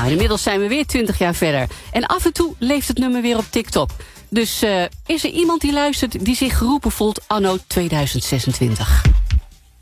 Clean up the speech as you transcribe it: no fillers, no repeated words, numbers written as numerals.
Nou, inmiddels zijn we weer 20 jaar verder. En af en toe leeft het nummer weer op TikTok. Dus is er iemand die luistert die zich geroepen voelt anno 2026?